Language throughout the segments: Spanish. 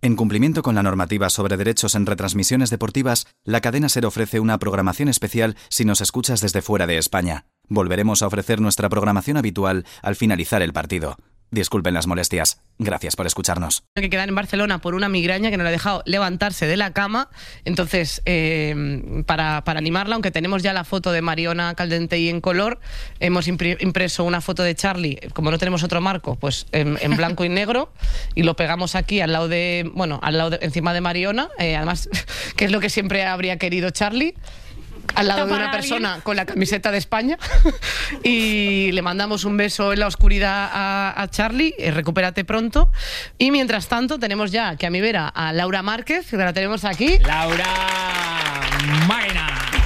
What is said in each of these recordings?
En cumplimiento con la normativa sobre derechos en retransmisiones deportivas, la cadena SER ofrece una programación especial si nos escuchas desde fuera de España. Volveremos a ofrecer nuestra programación habitual al finalizar el partido. Disculpen las molestias. Gracias por escucharnos. Que queda en Barcelona por una migraña que no le ha dejado levantarse de la cama. Entonces, para animarla, aunque tenemos ya la foto de Mariona Caldentey en color, hemos impreso una foto de Charlie, como no tenemos otro marco, pues en blanco y negro, y lo pegamos aquí al lado de, encima de Mariona, además, que es lo que siempre habría querido Charlie, al lado de una persona con la camiseta de España. Y le mandamos un beso en la oscuridad a Charlie, recupérate pronto. Y mientras tanto tenemos ya que a mi vera a Laura Márquez, que la tenemos aquí. Laura Máquina.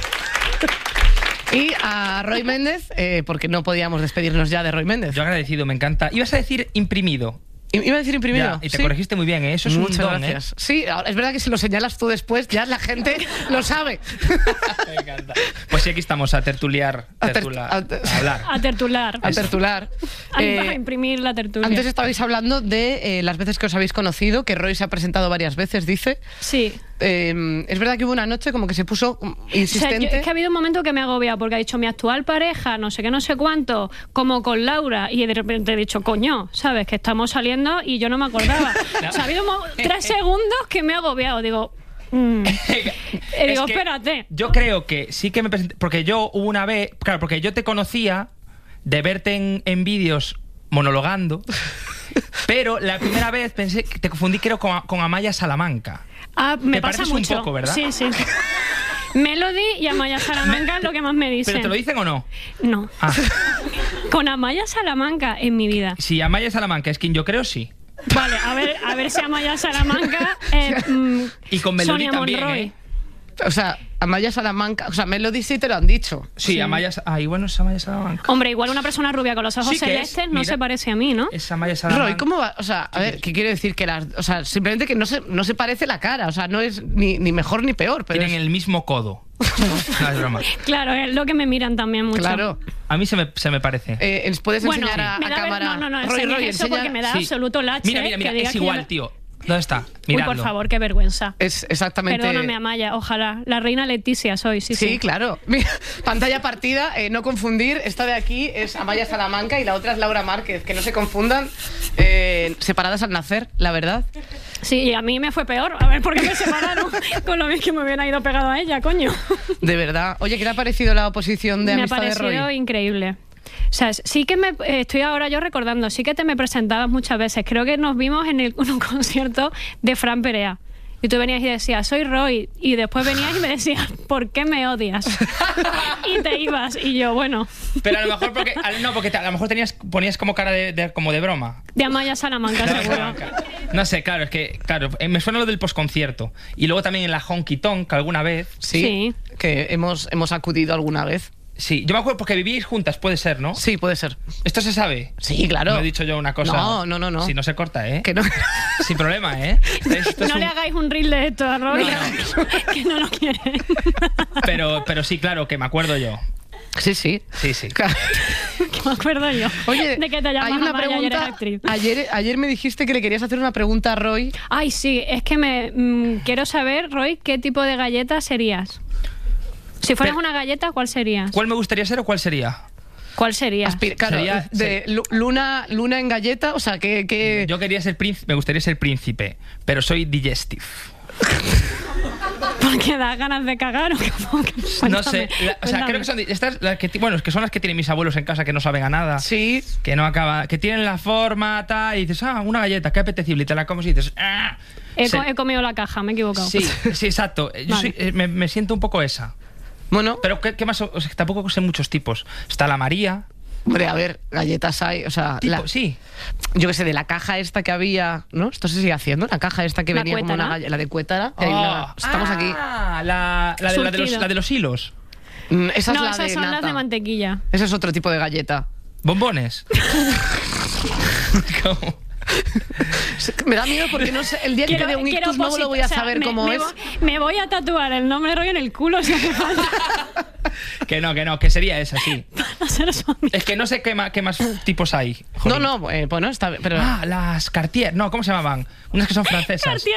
Y a Roy Méndez, porque no podíamos despedirnos ya de Roy Méndez. Yo agradecido, me encanta. Ibas a decir imprimido. Iba a decir imprimido. Ya, y te ¿sí? Corregiste muy bien, ¿eh? Eso es Muchas un don, gracias. Sí, es verdad que si lo señalas tú después, ya la gente lo sabe. Me encanta. Pues sí, aquí estamos a tertuliar, a hablar. A tertular. A tertular. A imprimir la tertulia. Antes estabais hablando de las veces que os habéis conocido, que Roy se ha presentado varias veces, dice. Sí. Es verdad que hubo una noche como que se puso insistente. O sea, es que ha habido un momento que me ha agobiado porque ha dicho mi actual pareja, no sé qué, no sé cuánto, como con Laura, y de repente he dicho, coño, ¿sabes? Que estamos saliendo y yo no me acordaba. No. O sea, ha habido 3 segundos que me ha agobiado. Digo, espérate. Yo creo que sí que me presenté, porque yo hubo una vez, claro, porque yo te conocía de verte en vídeos monologando, pero la primera vez pensé que te confundí, creo, con Amaya Salamanca. Ah, me pasa mucho. Un poco, ¿verdad? Sí, sí. Melody y Amaya Salamanca es lo que más me dicen. ¿Pero te lo dicen o no? No. Ah. Con Amaya Salamanca en mi vida. Si Amaya Salamanca es quien yo creo, sí. Vale, a ver si Amaya Salamanca y con Melody Sonia también, Monroy. O sea, Amaya Salamanca, o sea, Melody sí te lo han dicho. Sí, Amaya, bueno, es Amaya Salamanca. Hombre, igual una persona rubia con los ojos sí celestes no se parece a mí, ¿no? Es Amaya Salamanca. Roy, ¿cómo va? O sea, a ver, ¿qué quiere decir? Que simplemente que no se parece la cara, o sea, no es ni mejor ni peor. Pero tienen el mismo codo. No, es broma. Claro, es lo que me miran también mucho. Claro. A mí se me parece. ¿Puedes enseñar a cámara? No, Roy, eso porque me da absoluto lache. Mira, es igual, tío. ¿Dónde está? Miradlo. Uy, por favor, qué vergüenza. Es exactamente... Perdóname, Amaya, ojalá. La reina Leticia soy, sí. Sí, claro. Mira, pantalla partida, no confundir. Esta de aquí es Amaya Salamanca y la otra es Laura Márquez. Que no se confundan, separadas al nacer, la verdad. Sí, y a mí me fue peor. A ver, ¿por qué me separaron? Con lo bien que me hubiera ido pegado a ella, coño. De verdad. Oye, ¿qué te ha parecido la oposición de amistad de Roy? Me ha parecido increíble. O sea, sí que estoy ahora yo recordando, sí que te me presentabas muchas veces. Creo que nos vimos en un concierto de Fran Perea. Y tú venías y decías, soy Roy. Y después venías y me decías, ¿por qué me odias? Y te ibas. Y yo, bueno. Pero a lo mejor porque a lo mejor ponías como cara como de broma. De Amaya Salamanca, seguro. No sé, claro, es que me suena lo del posconcierto. Y luego también en la Honky Tonk alguna vez. Sí. Que hemos acudido alguna vez. Sí, yo me acuerdo porque vivíais juntas, puede ser, ¿no? Sí, puede ser. ¿Esto se sabe? Sí, claro. No he dicho yo una cosa. No. Si no se corta, ¿eh? Que no. Sin problema, ¿eh? No le hagáis un reel de esto a Roy, que no lo quiere. Pero sí, claro, que me acuerdo yo. Sí. Que me acuerdo yo. Oye, de que te llamas hay una Amaya y eres pregunta. actriz. Ayer me dijiste que le querías hacer una pregunta a Roy. Ay, sí, es que quiero saber, Roy, ¿qué tipo de galleta serías? Si fueras una galleta, ¿cuál serías? ¿Cuál me gustaría ser o cuál sería? ¿Cuál sería? Claro, luna en galleta, o sea, que... Yo quería ser príncipe, me gustaría ser príncipe, pero soy digestive. Porque da ganas de cagar o qué. No sé, o sea, creo que son estas que son las que tienen mis abuelos en casa, que no saben a nada. Sí. Que no acaba, que tienen la forma tal y dices, una galleta, qué apetecible, y te la comes y dices, He comido la caja, me he equivocado. Sí, exacto. Yo me siento un poco esa. Bueno, pero ¿qué más? O sea, tampoco sé muchos tipos. Está la María. Hombre, a ver, galletas hay, o sea... sí. Yo qué sé, de la caja esta que había, ¿no? Esto se sigue haciendo, la caja esta que venía Cuétara. Como una galleta, la de Cuétara. Estamos aquí. La de los hilos. Esa es esas son las de mantequilla. Ese es otro tipo de galleta. ¿Bombones? ¿Cómo? Me da miedo porque no sé, el día que te dé un ictus no lo voy a saber cómo es. Me voy a tatuar el nombre de Roy en el culo si hace falta. Que no, que sería esa, sí. Para ser su amiga. Es que no sé qué más tipos hay. Joder. Bueno, está bien, pero... Las Cartier, no, ¿cómo se llamaban? Unas que son francesas.